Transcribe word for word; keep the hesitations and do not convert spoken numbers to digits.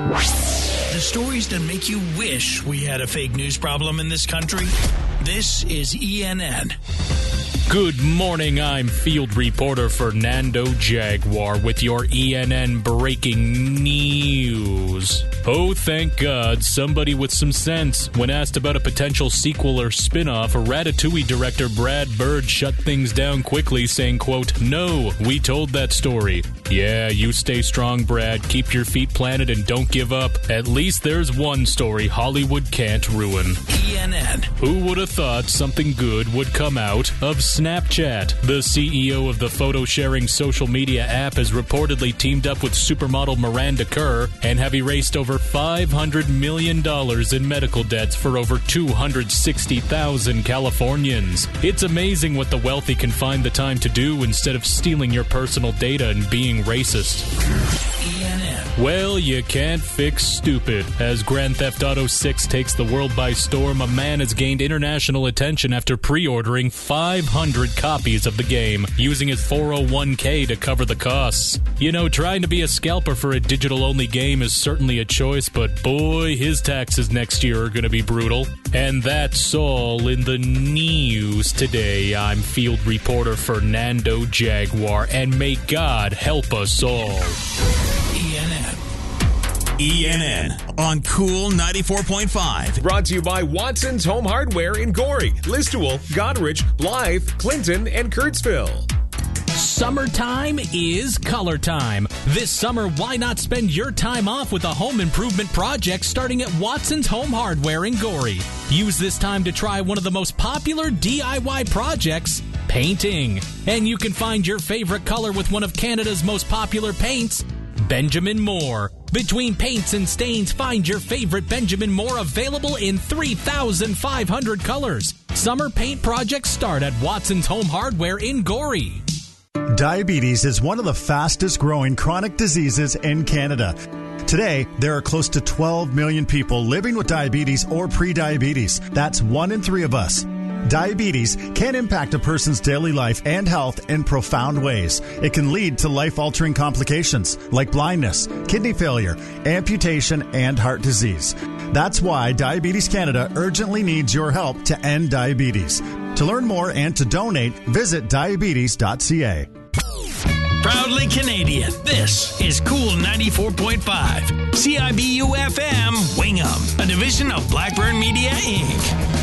The stories that make you wish we had a fake news problem in this country. This is E N N. Good morning, I'm field reporter Fernando Jaguar with your E N N breaking news. Oh, thank God, somebody with some sense. When asked about a potential sequel or spin-off, Ratatouille director Brad Bird shut things down quickly, saying, quote, "No, we told that story." Yeah, you stay strong, Brad. Keep your feet planted and don't give up. At least there's one story Hollywood can't ruin. E N N. Who would have thought something good would come out of Snapchat? The C E O of the photo-sharing social media app has reportedly teamed up with supermodel Miranda Kerr and have erased over five hundred million dollars in medical debts for over two hundred sixty thousand Californians. It's amazing what the wealthy can find the time to do instead of stealing your personal data and being racist. E N N. Well, you can't fix stupid. As Grand Theft Auto six takes the world by storm, a man has gained international attention after pre-ordering five hundred copies of the game, using his four oh one k to cover the costs. You know, trying to be a scalper for a digital-only game is certainly a choice, but boy, his taxes next year are going to be brutal. And that's all in the news today. I'm field reporter Fernando Jaguar, and may God help us all. E N N. E N N on Cool ninety-four point five. Brought to you by Watson's Home Hardware in Gorey, Listowel, Goderich, Blythe, Clinton, and Kurtzville. Summertime is color time. This summer, why not spend your time off with a home improvement project starting at Watson's Home Hardware in Gorey? Use this time to try one of the most popular D I Y projects, painting. And you can find your favorite color with one of Canada's most popular paints, Benjamin Moore. Between paints and stains, find your favorite Benjamin Moore available in three thousand five hundred colors. Summer paint projects start at Watson's Home Hardware in Gorey. Diabetes is one of the fastest growing chronic diseases in Canada. Today, there are close to twelve million people living with diabetes or prediabetes. That's one in three of us. Diabetes can impact a person's daily life and health in profound ways. It can lead to life-altering complications like blindness, kidney failure, amputation, and heart disease. That's why Diabetes Canada urgently needs your help to end diabetes. To learn more and to donate, visit diabetes dot c a. Proudly Canadian, this is Cool ninety-four point five. C I B U F M, Wingham, a division of Blackburn Media, Incorporated.